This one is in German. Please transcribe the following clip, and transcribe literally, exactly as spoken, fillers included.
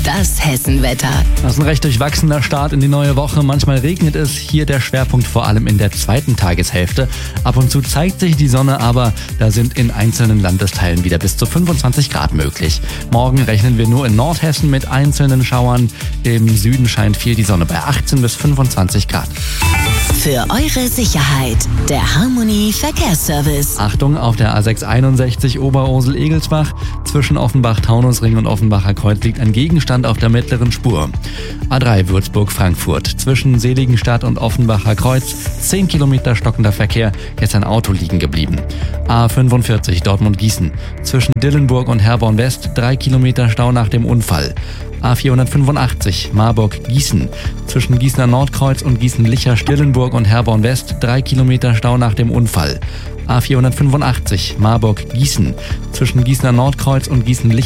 Das Hessenwetter. Das ist ein recht durchwachsener Start in die neue Woche. Manchmal regnet es. Hier der Schwerpunkt vor allem in der zweiten Tageshälfte. Ab und zu zeigt sich die Sonne, aber da sind in einzelnen Landesteilen wieder bis zu fünfundzwanzig Grad möglich. Morgen rechnen wir nur in Nordhessen mit einzelnen Schauern. Im Süden scheint viel die Sonne bei achtzehn bis fünfundzwanzig Grad. Für eure Sicherheit, der Harmony Verkehrsservice. Achtung, auf der A sechs einundsechzig Oberursel-Egelsbach. Zwischen Offenbach-Taunusring und Offenbacher Kreuz liegt ein Gegenstand auf der mittleren Spur. A drei Würzburg-Frankfurt. Zwischen Seligenstadt und Offenbacher Kreuz zehn Kilometer stockender Verkehr. Jetzt ein Auto liegen geblieben. A fünfundvierzig Dortmund-Gießen. Zwischen Dillenburg und Herborn West drei Kilometer Stau nach dem Unfall. A vierhundertfünfundachtzig Marburg-Gießen. Zwischen Gießener Nordkreuz und Gießen-Lichtersch-Dillenburg und Herborn West drei Kilometer Stau nach dem Unfall. A vierhundertfünfundachtzig Marburg-Gießen. Zwischen Gießener Nordkreuz und Gießen-Lichtersch